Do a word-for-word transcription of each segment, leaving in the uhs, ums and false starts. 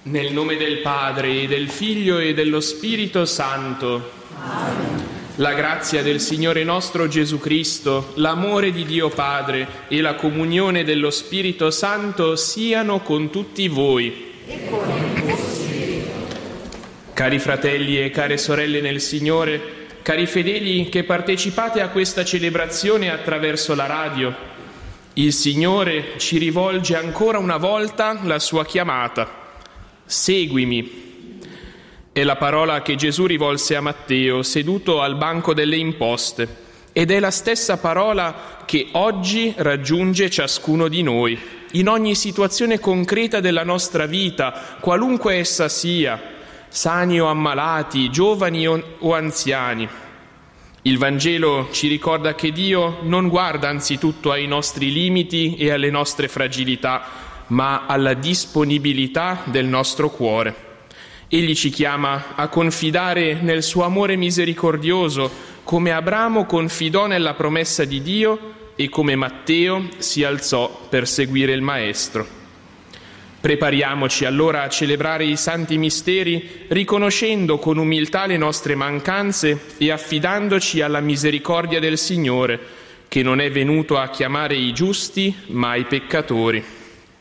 Nel nome del Padre, e del Figlio e dello Spirito Santo. Amen. La grazia del Signore nostro Gesù Cristo, l'amore di Dio Padre e la comunione dello Spirito Santo siano con tutti voi. E con il tuo spirito. Cari fratelli e care sorelle nel Signore, cari fedeli che partecipate a questa celebrazione attraverso la radio, il Signore ci rivolge ancora una volta la sua chiamata. Seguimi. È la parola che Gesù rivolse a Matteo, seduto al banco delle imposte, ed è la stessa parola che oggi raggiunge ciascuno di noi, in ogni situazione concreta della nostra vita, qualunque essa sia, sani o ammalati, giovani o anziani. Il Vangelo ci ricorda che Dio non guarda anzitutto ai nostri limiti e alle nostre fragilità, ma alla disponibilità del nostro cuore. Egli ci chiama a confidare nel suo amore misericordioso, come Abramo confidò nella promessa di Dio e come Matteo si alzò per seguire il Maestro. Prepariamoci allora a celebrare i santi misteri, riconoscendo con umiltà le nostre mancanze e affidandoci alla misericordia del Signore, che non è venuto a chiamare i giusti, ma i peccatori.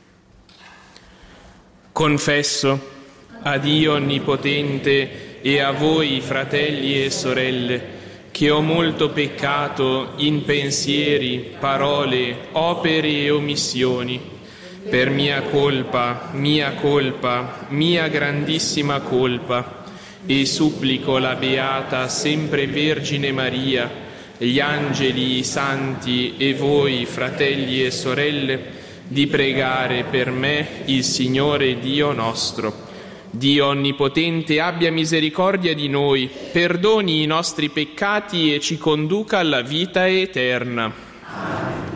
Confesso a Dio Onnipotente e a voi, fratelli e sorelle, che ho molto peccato in pensieri, parole, opere e omissioni, per mia colpa, mia colpa, mia grandissima colpa, e supplico la Beata sempre Vergine Maria, gli angeli, i santi e voi, fratelli e sorelle, di pregare per me il Signore Dio nostro. Dio Onnipotente abbia misericordia di noi, perdoni i nostri peccati e ci conduca alla vita eterna.